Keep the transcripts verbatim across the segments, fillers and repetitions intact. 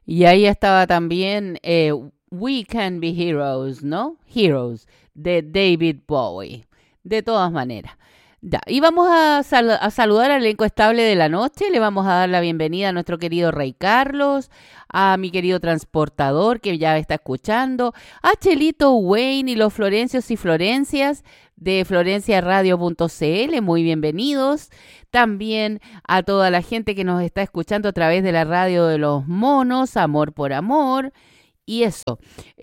Y ahí estaba también eh, We Can Be Heroes, ¿no? Heroes, de David Bowie. De todas maneras. Ya, y vamos a, sal- a saludar al elenco estable de la noche. Le vamos a dar la bienvenida a nuestro querido Rey Carlos, a mi querido transportador que ya está escuchando, a Chelito Wayne y los Florencios y Florencias de florencia radio punto c l. Muy bienvenidos. También a toda la gente que nos está escuchando a través de la radio de los monos, Amor por Amor. Y eso.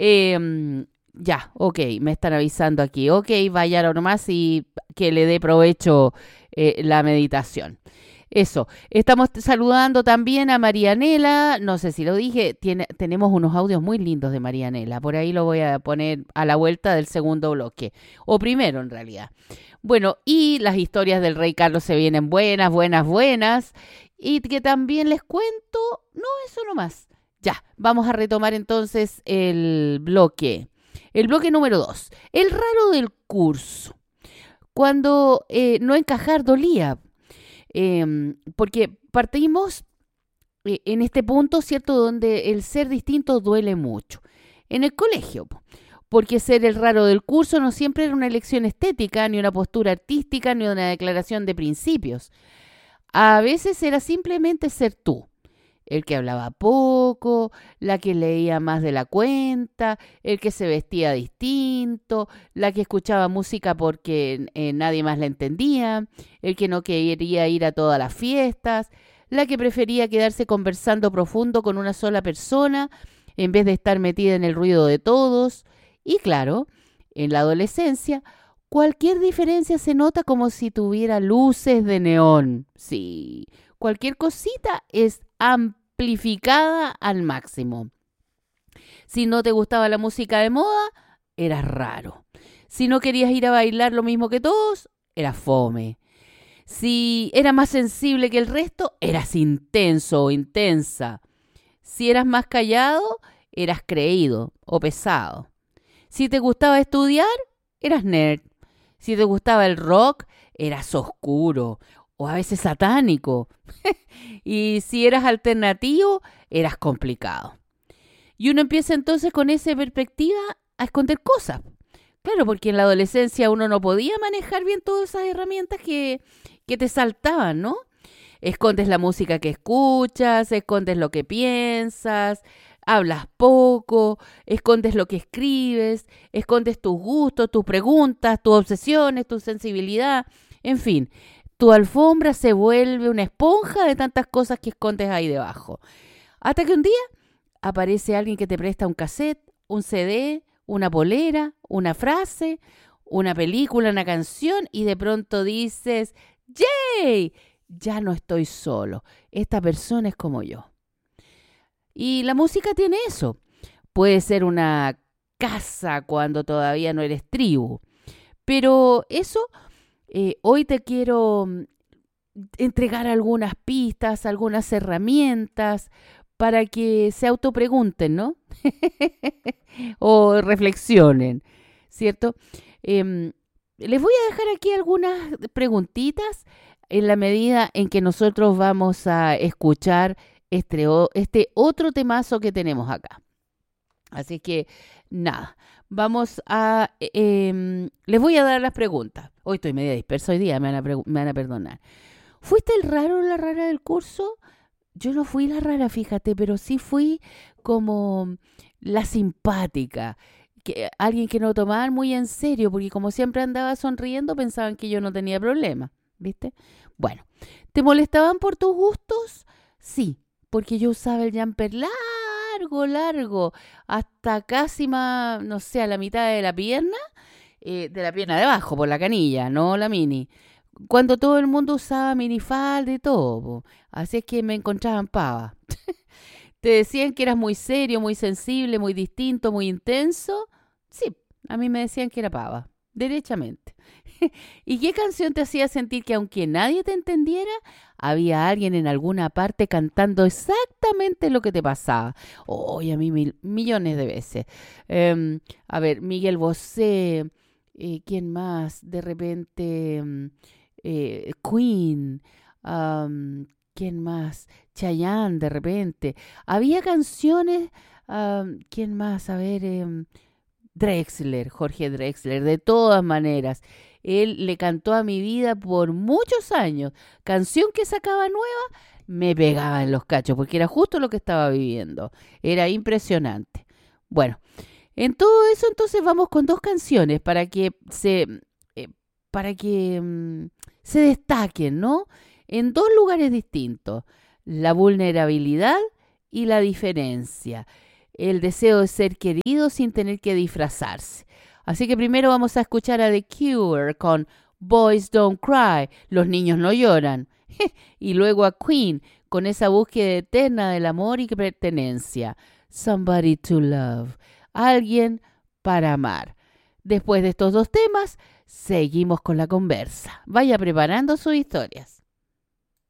Eh, ya, ok, me están avisando aquí. Ok, vaya nomás y que le dé provecho eh, la meditación. Eso, estamos saludando también a Marianela, no sé si lo dije, tiene, tenemos unos audios muy lindos de Marianela, por ahí lo voy a poner a la vuelta del segundo bloque, o primero en realidad. Bueno, y las historias del Rey Carlos se vienen buenas, buenas, buenas, y que también les cuento, no, eso nomás. Ya, vamos a retomar entonces el bloque. El bloque número dos, el raro del curso. Cuando eh, no encajar dolía, eh, porque partimos eh, en este punto, ¿cierto?, donde el ser distinto duele mucho. En el colegio, porque ser el raro del curso no siempre era una elección estética, ni una postura artística, ni una declaración de principios. A veces era simplemente ser tú. El que hablaba poco, la que leía más de la cuenta, el que se vestía distinto, la que escuchaba música porque eh, nadie más la entendía, el que no quería ir a todas las fiestas, la que prefería quedarse conversando profundo con una sola persona en vez de estar metida en el ruido de todos. Y claro, en la adolescencia, cualquier diferencia se nota como si tuviera luces de neón. Sí, cualquier cosita es amplificada al máximo. Si no te gustaba la música de moda, eras raro. Si no querías ir a bailar lo mismo que todos, eras fome. Si eras más sensible que el resto, eras intenso o intensa. Si eras más callado, eras creído o pesado. Si te gustaba estudiar, eras nerd. Si te gustaba el rock, eras oscuro o a veces satánico. Y si eras alternativo, eras complicado. Y uno empieza entonces con esa perspectiva a esconder cosas. Claro, porque en la adolescencia uno no podía manejar bien todas esas herramientas que, que te saltaban, ¿no? Escondes la música que escuchas, escondes lo que piensas, hablas poco, escondes lo que escribes, escondes tus gustos, tus preguntas, tus obsesiones, tu sensibilidad, en fin. Tu alfombra se vuelve una esponja de tantas cosas que escondes ahí debajo. Hasta que un día aparece alguien que te presta un cassette, un C D, una polera, una frase, una película, una canción y de pronto dices, ¡yay! Ya no estoy solo. Esta persona es como yo. Y la música tiene eso. Puede ser una casa cuando todavía no eres tribu. Pero eso, eh, hoy te quiero mm, entregar algunas pistas, algunas herramientas para que se autopregunten, ¿no? O reflexionen, ¿cierto? Em, les voy a dejar aquí algunas preguntitas en la medida en que nosotros vamos a escuchar este, o- este otro temazo que tenemos acá. Así que, nada, vamos a... eh, em, les voy a dar las preguntas. Hoy estoy media dispersa hoy día, me van a, pregu- me van a perdonar. ¿Fuiste el raro o la rara del curso? Yo no fui la rara, fíjate, pero sí fui como la simpática, que, alguien que no tomaban muy en serio, porque como siempre andaba sonriendo, pensaban que yo no tenía problema, ¿viste? Bueno, ¿te molestaban por tus gustos? Sí, porque yo usaba el jumper largo, largo, hasta casi más, no sé, a la mitad de la pierna, eh, de la pierna de abajo, por la canilla, no la mini. Cuando todo el mundo usaba minifalda y todo, po. Así es que me encontraban pava. Te decían que eras muy serio, muy sensible, muy distinto, muy intenso. Sí, a mí me decían que era pava, derechamente. ¿Y qué canción te hacía sentir que aunque nadie te entendiera, había alguien en alguna parte cantando exactamente lo que te pasaba? Oye, a mí mil- millones de veces. Em, a ver, Miguel Bosé, eh, ¿quién más? De repente, em, eh, Queen, am, ¿Quién más? Chayanne, de repente. Había canciones, ah, ¿quién más? A ver, em, Drexler, Jorge Drexler, de todas maneras. Él le cantó a mi vida por muchos años. Canción que sacaba nueva, me pegaba en los cachos, porque era justo lo que estaba viviendo. Era impresionante. Bueno, en todo eso entonces vamos con dos canciones para que se, eh, para que mm, se destaquen, ¿no? En dos lugares distintos. La vulnerabilidad y la diferencia. El deseo de ser querido sin tener que disfrazarse. Así que primero vamos a escuchar a The Cure con Boys Don't Cry, los niños no lloran. Y luego a Queen con esa búsqueda eterna del amor y pertenencia. Somebody to Love, alguien para amar. Después de estos dos temas, seguimos con la conversa. Vaya preparando sus historias.